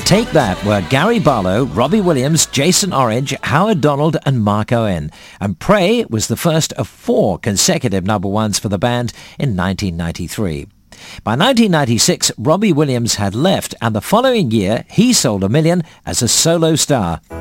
Take That were Gary Barlow, Robbie Williams, Jason Orange, Howard Donald and Mark Owen. And Pray was the first of 4 consecutive number ones for the band in 1993. By 1996, Robbie Williams had left, and the following year he sold 1 million as a solo star.